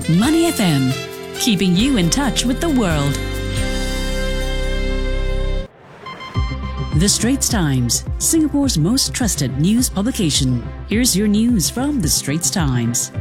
Money FM, keeping you in touch with the world. The Straits Times, Singapore's most trusted news publication. Here's your news from The Straits Times.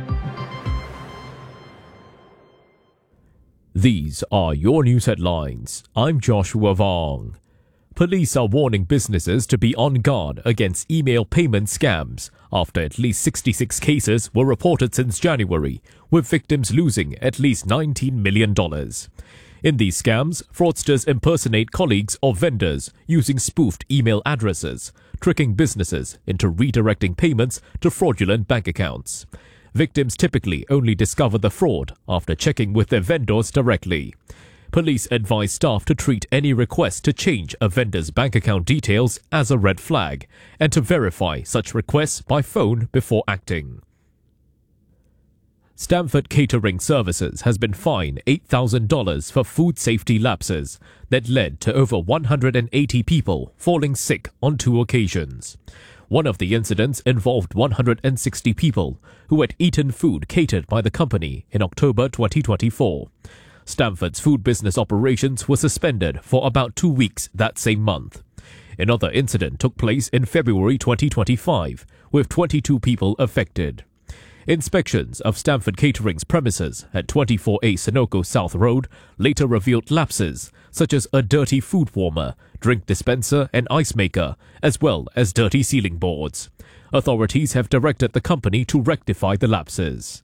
These are your news headlines. I'm Joshua Vong. Police are warning businesses to be on guard against email payment scams after at least 66 cases were reported since January, with victims losing at least $19 million. In these scams, fraudsters impersonate colleagues or vendors using spoofed email addresses, tricking businesses into redirecting payments to fraudulent bank accounts. Victims typically only discover the fraud after checking with their vendors directly. Police advise staff to treat any request to change a vendor's bank account details as a red flag and to verify such requests by phone before acting. Stamford Catering Services has been fined $8,000 for food safety lapses that led to over 180 people falling sick on 2 occasions. One of the incidents involved 160 people who had eaten food catered by the company in October 2024. Stamford's food business operations were suspended for about 2 weeks that same month. Another incident took place in February 2025, with 22 people affected. Inspections of Stamford Catering's premises at 24A Senoko South Road later revealed lapses, such as a dirty food warmer, drink dispenser and ice maker, as well as dirty ceiling boards. Authorities have directed the company to rectify the lapses.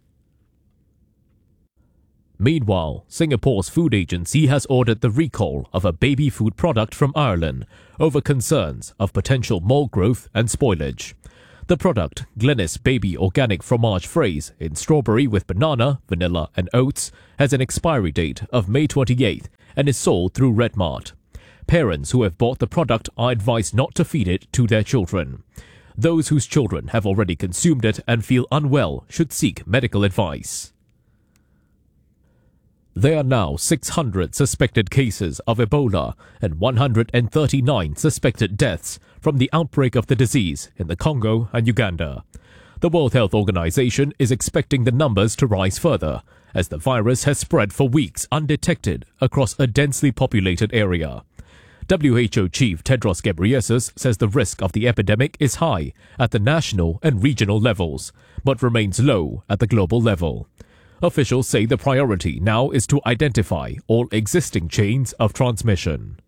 Meanwhile, Singapore's food agency has ordered the recall of a baby food product from Ireland over concerns of potential mold growth and spoilage. The product, Glennis Baby Organic Fromage Fraise in strawberry with banana, vanilla and oats, has an expiry date of May 28th and is sold through Redmart. Parents who have bought the product are advised not to feed it to their children. Those whose children have already consumed it and feel unwell should seek medical advice. There are now 600 suspected cases of Ebola and 139 suspected deaths from the outbreak of the disease in the Congo and Uganda. The World Health Organization is expecting the numbers to rise further, as the virus has spread for weeks undetected across a densely populated area. WHO Chief Tedros Ghebreyesus says the risk of the epidemic is high at the national and regional levels, but remains low at the global level. Officials say the priority now is to identify all existing chains of transmission.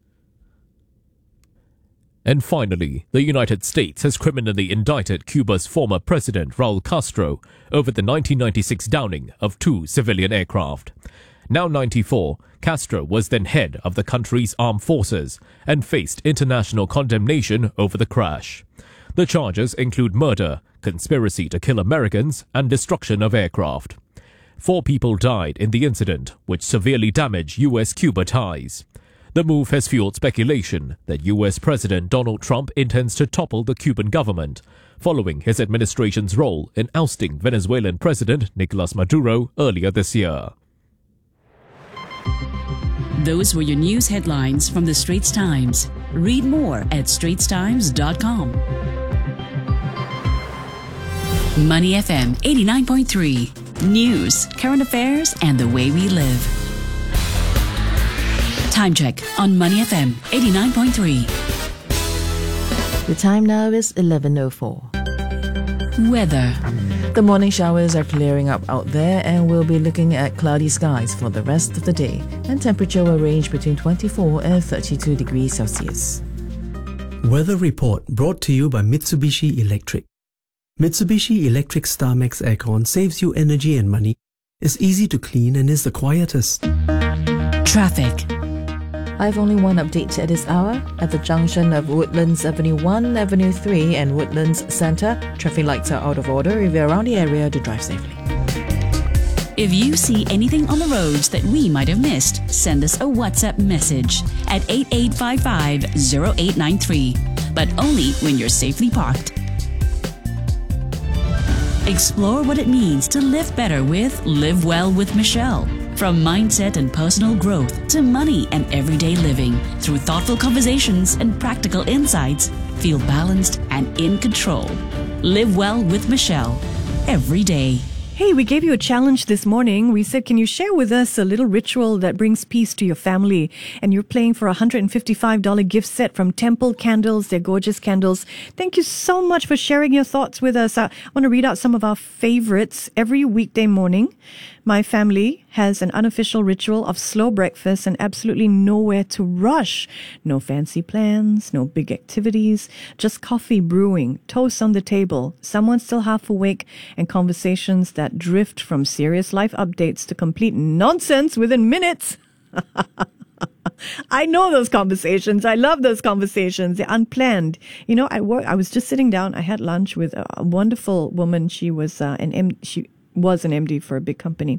And finally, the United States has criminally indicted Cuba's former president Raul Castro over the 1996 downing of 2 civilian aircraft. Now 94, Castro was then head of the country's armed forces and faced international condemnation over the crash. The charges include murder, conspiracy to kill Americans, and destruction of aircraft. 4 people died in the incident, which severely damaged U.S.-Cuba ties. The move has fueled speculation that U.S. President Donald Trump intends to topple the Cuban government, following his administration's role in ousting Venezuelan President Nicolas Maduro earlier this year. Those were your news headlines from The Straits Times. Read more at straitstimes.com. Money FM 89.3. News, current affairs, and the way we live. Time check on Money FM 89.3. The time now is 11:04. Weather. The morning showers are clearing up out there, and we'll be looking at cloudy skies for the rest of the day, and temperature will range between 24 and 32 degrees Celsius. Weather report brought to you by Mitsubishi Electric. Mitsubishi Electric StarMax Aircon saves you energy and money, is easy to clean, and is the quietest. Traffic. I have only one update at this hour. At the junction of Woodlands Avenue 1, Avenue 3 and Woodlands Centre, traffic lights are out of order. If you're around the area, to drive safely. If you see anything on the roads that we might have missed, send us a WhatsApp message at 8855-0893, but only when you're safely parked. Explore what it means to live better with Live Well with Michelle. From mindset and personal growth to money and everyday living, through thoughtful conversations and practical insights, feel balanced and in control. Live Well with Michelle, every day. Hey, we gave you a challenge this morning. We said, can you share with us a little ritual that brings peace to your family? And you're playing for a $155 gift set from Temple Candles. They're gorgeous candles. Thank you so much for sharing your thoughts with us. I want to read out some of our favorites. Every weekday morning, my family has an unofficial ritual of slow breakfast and absolutely nowhere to rush. No fancy plans, no big activities, just coffee brewing, toast on the table, someone still half awake, and conversations that drift from serious life updates to complete nonsense within minutes. I know those conversations. I love those conversations. They're unplanned. You know, I was just sitting down. I had lunch with a wonderful woman. She was an MD for a big company,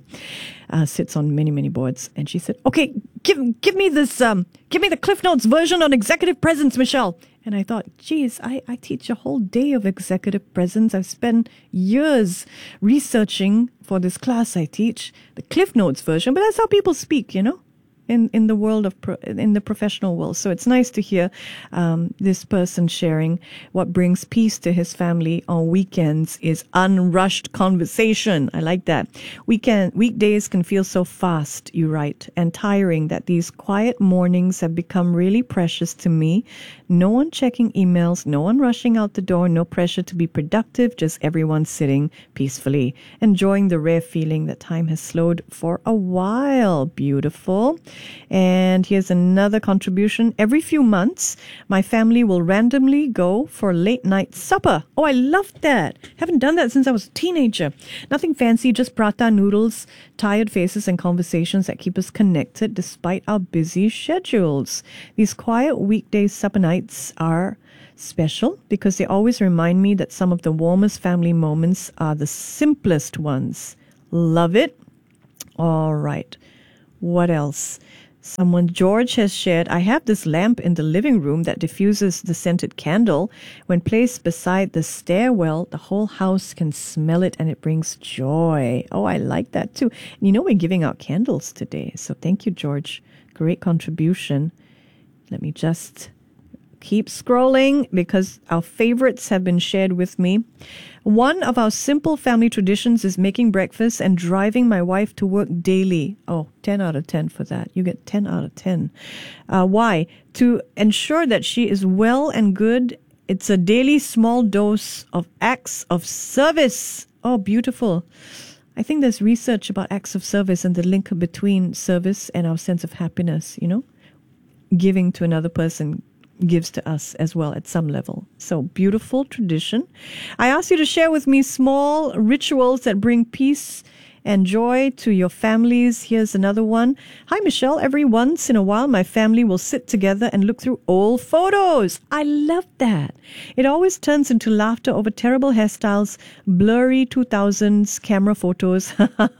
sits on many, many boards. And she said, okay, give me this, give me the Cliff Notes version on executive presence, Michelle. And I thought, geez, I teach a whole day of executive presence. I've spent years researching for this class I teach, the Cliff Notes version, but that's how people speak, you know, in the world of, in the professional world. So it's nice to hear this person sharing what brings peace to his family on weekends is unrushed conversation. I like that. Weekdays can feel so fast, you write, and tiring that these quiet mornings have become really precious to me. No one checking emails, no one rushing out the door, no pressure to be productive, just everyone sitting peacefully, enjoying the rare feeling that time has slowed for a while. Beautiful. And here's another contribution. Every few months, my family will randomly go for late night supper. Oh, I love that. Haven't done that since I was a teenager. Nothing fancy, just prata noodles, tired faces, and conversations that keep us connected despite our busy schedules. These quiet weekday supper nights are special because they always remind me that some of the warmest family moments are the simplest ones. Love it. All right. What else? George has shared, I have this lamp in the living room that diffuses the scented candle. When placed beside the stairwell, the whole house can smell it and it brings joy. Oh, I like that too. And you know, we're giving out candles today. So thank you, George. Great contribution. Let me just keep scrolling because our favorites have been shared with me. One of our simple family traditions is making breakfast and driving my wife to work daily. Oh, 10 out of 10 for that. You get 10 out of 10. Why? To ensure that she is well and good. It's a daily small dose of acts of service. Oh, beautiful. I think there's research about acts of service and the link between service and our sense of happiness, you know? Giving to another person gives to us as well at some level. So beautiful tradition. I ask you to share with me small rituals that bring peace and joy to your families. Here's another one. Hi, Michelle. Every once in a while, my family will sit together and look through old photos. I love that. It always turns into laughter over terrible hairstyles, blurry 2000s camera photos,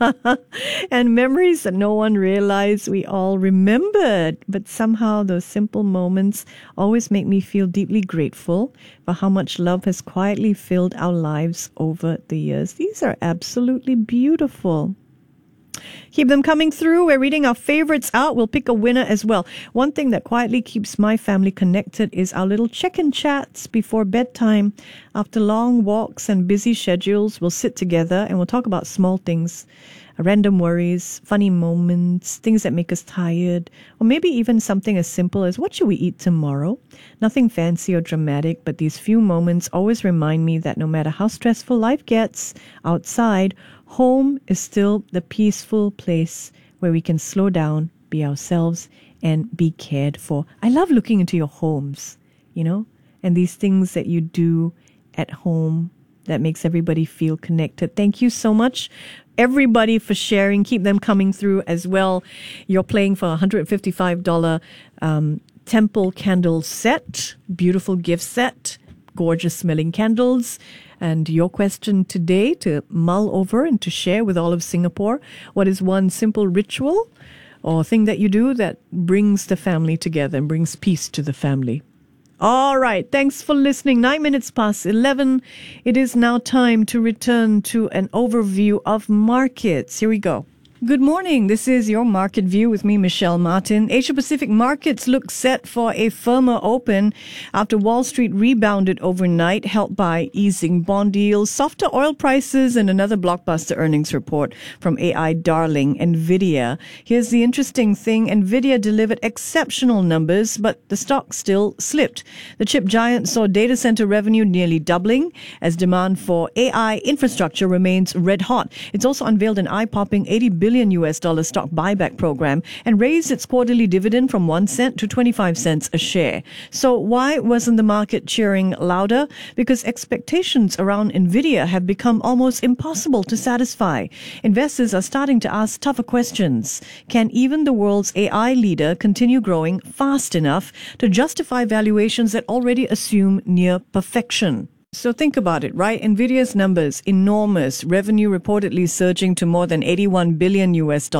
and memories that no one realized we all remembered. But somehow those simple moments always make me feel deeply grateful for how much love has quietly filled our lives over the years. These are absolutely beautiful. Keep them coming through. We're reading our favorites out. We'll pick a winner as well. One thing that quietly keeps my family connected is our little check-in chats before bedtime. After long walks and busy schedules, we'll sit together and we'll talk about small things, random worries, funny moments, things that make us tired, or maybe even something as simple as what should we eat tomorrow? Nothing fancy or dramatic, but these few moments always remind me that no matter how stressful life gets outside, home is still the peaceful place where we can slow down, be ourselves, and be cared for. I love looking into your homes, you know, and these things that you do at home that makes everybody feel connected. Thank you so much, everybody, for sharing. Keep them coming through as well. You're playing for a $155 Temple candle set, beautiful gift set, gorgeous smelling candles. And your question today to mull over and to share with all of Singapore, what is one simple ritual or thing that you do that brings the family together and brings peace to the family? All right. Thanks for listening. 9 minutes past 11. It is now time to return to an overview of markets. Here we go. Good morning. This is your Market View with me, Michelle Martin. Asia Pacific markets look set for a firmer open after Wall Street rebounded overnight, helped by easing bond yields, softer oil prices, and another blockbuster earnings report from AI darling NVIDIA. Here's the interesting thing. NVIDIA delivered exceptional numbers, but the stock still slipped. The chip giant saw data center revenue nearly doubling as demand for AI infrastructure remains red hot. It's also unveiled an eye-popping $80 billion stock buyback program and raised its quarterly dividend from 1 cent to 25 cents a share. So why wasn't the market cheering louder? Because expectations around NVIDIA have become almost impossible to satisfy. Investors are starting to ask tougher questions. Can even the world's AI leader continue growing fast enough to justify valuations that already assume near perfection? So think about it, right? NVIDIA's numbers, enormous. Revenue reportedly surging to more than $81 billion.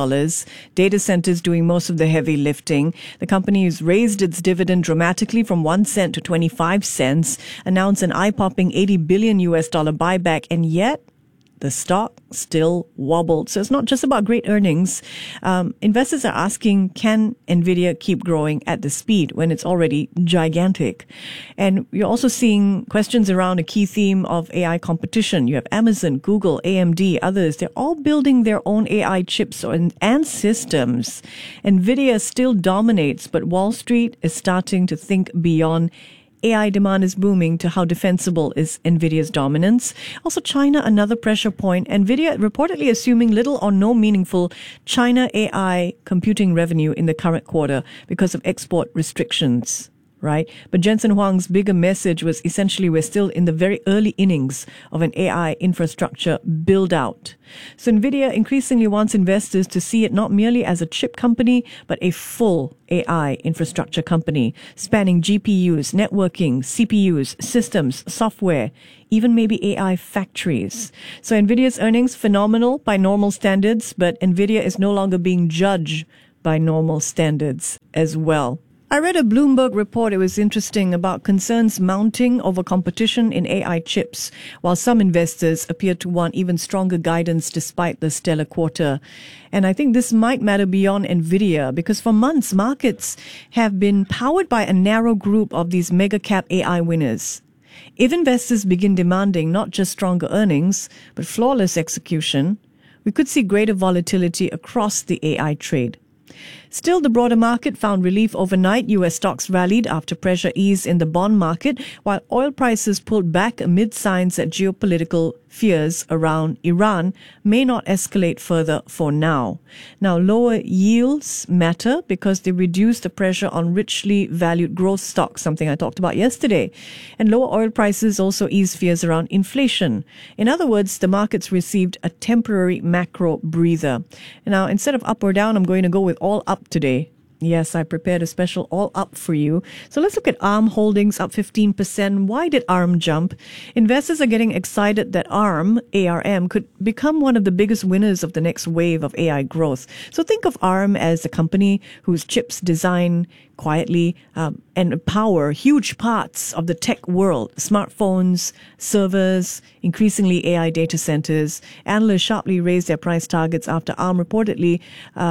Data centers doing most of the heavy lifting. The company has raised its dividend dramatically from 1 cent to 25 cents, announced an eye-popping $80 billion buyback, and yet the stock still wobbled. So it's not just about great earnings. Investors are asking, can NVIDIA keep growing at the speed when it's already gigantic? And you're also seeing questions around a key theme of AI competition. You have Amazon, Google, AMD, others. They're all building their own AI chips and systems. NVIDIA still dominates, but Wall Street is starting to think beyond AI demand is booming to how defensible is NVIDIA's dominance. Also, China, another pressure point. NVIDIA reportedly assuming little or no meaningful China AI computing revenue in the current quarter because of export restrictions. Right? But Jensen Huang's bigger message was essentially we're still in the very early innings of an AI infrastructure build out. So NVIDIA increasingly wants investors to see it not merely as a chip company, but a full AI infrastructure company spanning GPUs, networking, CPUs, systems, software, even maybe AI factories. So NVIDIA's earnings phenomenal by normal standards, but NVIDIA is no longer being judged by normal standards as well. I read a Bloomberg report, it was interesting, about concerns mounting over competition in AI chips, while some investors appear to want even stronger guidance despite the stellar quarter. And I think this might matter beyond NVIDIA, because for months, markets have been powered by a narrow group of these mega cap AI winners. If investors begin demanding not just stronger earnings, but flawless execution, we could see greater volatility across the AI trade. Still, the broader market found relief overnight. U.S. stocks rallied after pressure eased in the bond market, while oil prices pulled back amid signs that geopolitical fears around Iran may not escalate further for now. Now, lower yields matter because they reduce the pressure on richly valued growth stocks, something I talked about yesterday. And lower oil prices also ease fears around inflation. In other words, the markets received a temporary macro breather. Now, instead of up or down, I'm going to go with all up today. Yes, I prepared a special all up for you. So let's look at ARM Holdings up 15%. Why did ARM jump? Investors are getting excited that ARM, ARM, could become one of the biggest winners of the next wave of AI growth. So think of ARM as a company whose chips design quietly and power huge parts of the tech world, smartphones, servers, increasingly AI data centers. Analysts sharply raised their price targets after ARM reportedly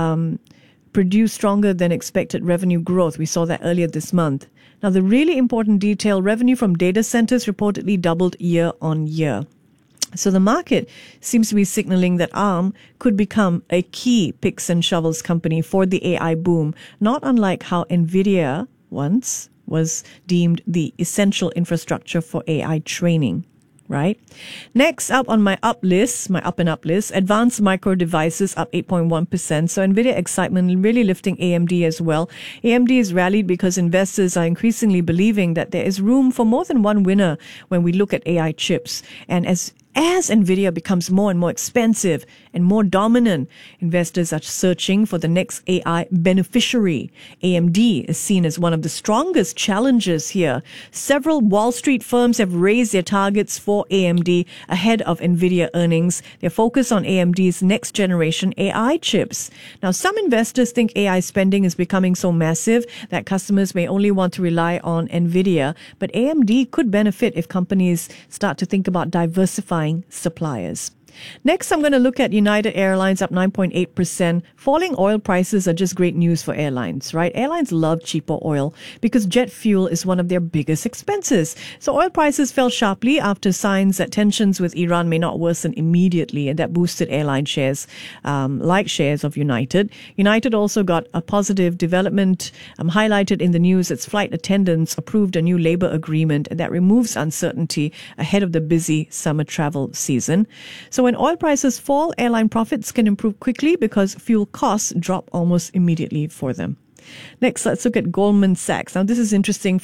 produced stronger than expected revenue growth. We saw that earlier this month. Now, the really important detail, revenue from data centers reportedly doubled year on year. So the market seems to be signaling that ARM could become a key picks and shovels company for the AI boom, not unlike how NVIDIA once was deemed the essential infrastructure for AI training. Right? Next up on my up and up list, Advanced Micro Devices up 8.1%. So NVIDIA excitement really lifting AMD as well. AMD is rallied because investors are increasingly believing that there is room for more than one winner when we look at AI chips. And as NVIDIA becomes more and more expensive and more dominant, investors are searching for the next AI beneficiary. AMD is seen as one of the strongest challengers here. Several Wall Street firms have raised their targets for AMD ahead of NVIDIA earnings. They're focused on AMD's next generation AI chips. Now, some investors think AI spending is becoming so massive that customers may only want to rely on NVIDIA, but AMD could benefit if companies start to think about diversifying suppliers. Next, I'm going to look at United Airlines up 9.8%. Falling oil prices are just great news for airlines, right? Airlines love cheaper oil because jet fuel is one of their biggest expenses. So oil prices fell sharply after signs that tensions with Iran may not worsen immediately, and that boosted airline shares, like shares of United. United also got a positive development highlighted in the news. Its flight attendants approved a new labor agreement, and that removes uncertainty ahead of the busy summer travel season. So when oil prices fall, airline profits can improve quickly because fuel costs drop almost immediately for them. Next, let's look at Goldman Sachs. Now, this is interesting.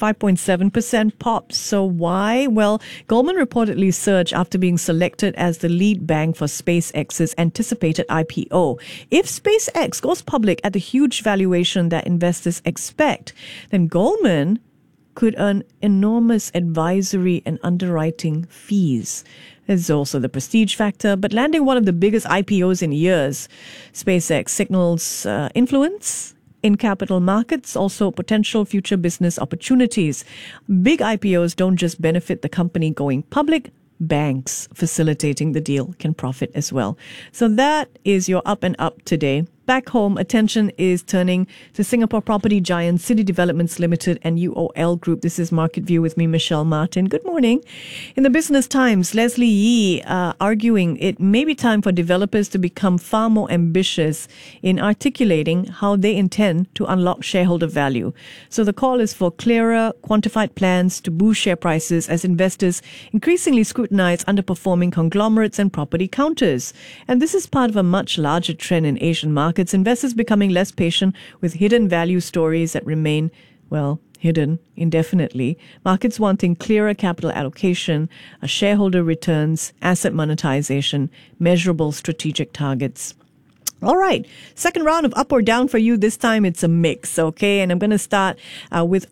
5.7% pop. So why? Well, Goldman reportedly surged after being selected as the lead bank for SpaceX's anticipated IPO. If SpaceX goes public at the huge valuation that investors expect, then Goldman could earn enormous advisory and underwriting fees. There's also the prestige factor, but landing one of the biggest IPOs in years, SpaceX signals influence in capital markets, also potential future business opportunities. Big IPOs don't just benefit the company going public, banks facilitating the deal can profit as well. So that is your Up and Up today. Back home, attention is turning to Singapore property giant City Developments Limited and UOL Group. This is Market View with me, Michelle Martin. Good morning. In the Business Times, Leslie Yee arguing it may be time for developers to become far more ambitious in articulating how they intend to unlock shareholder value. So the call is for clearer, quantified plans to boost share prices as investors increasingly scrutinize underperforming conglomerates and property counters. And this is part of a much larger trend in Asian markets. Investors becoming less patient with hidden value stories that remain, well, hidden indefinitely. Markets wanting clearer capital allocation, shareholder returns, asset monetization, measurable strategic targets. All right. Second round of up or down for you. This time it's a mix. Okay. And I'm going to start with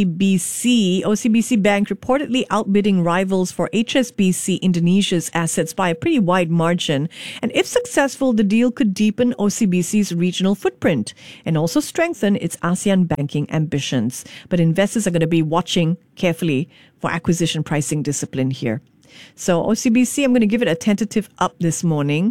OCBC. OCBC Bank reportedly outbidding rivals for HSBC Indonesia's assets by a pretty wide margin. And if successful, the deal could deepen OCBC's regional footprint and also strengthen its ASEAN banking ambitions. But investors are going to be watching carefully for acquisition pricing discipline here. So OCBC, I'm going to give it a tentative up this morning.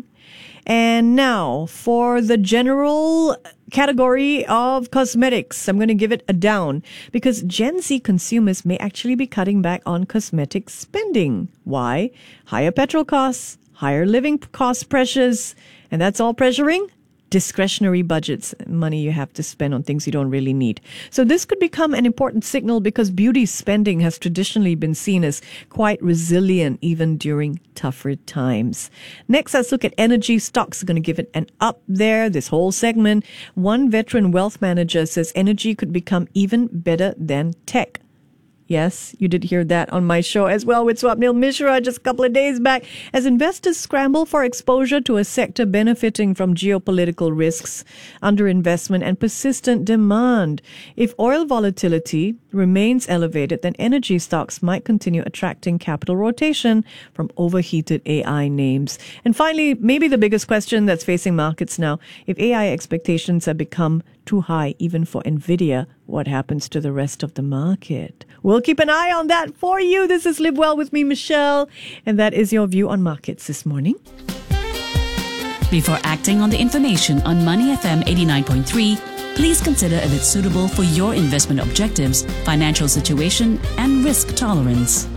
And now for the general category of cosmetics, I'm going to give it a down because Gen Z consumers may actually be cutting back on cosmetic spending. Why? Higher petrol costs, higher living cost pressures, and that's all pressuring discretionary budgets, money you have to spend on things you don't really need. So this could become an important signal because beauty spending has traditionally been seen as quite resilient even during tougher times. Next, let's look at energy stocks. I'm going to give it an up there, this whole segment. One veteran wealth manager says energy could become even better than tech. Yes, you did hear that on my show as well with Swapnil Mishra just a couple of days back. As investors scramble for exposure to a sector benefiting from geopolitical risks, underinvestment, and persistent demand. If oil volatility remains elevated, then energy stocks might continue attracting capital rotation from overheated AI names. And finally, maybe the biggest question that's facing markets now, if AI expectations have become too high even for NVIDIA, what happens to the rest of the market? We'll keep an eye on that for you. This is Live Well with me, Michelle, and that is your view on markets this morning. Before acting on the information on Money FM 89.3, please consider if it's suitable for your investment objectives, financial situation, and risk tolerance.